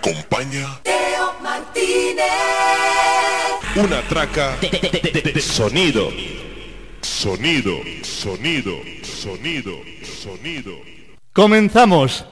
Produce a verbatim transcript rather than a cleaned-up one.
acompaña Teo Martínez. Una traca de, de, de, de, de sonido. Sonido, sonido, sonido, sonido. Comenzamos.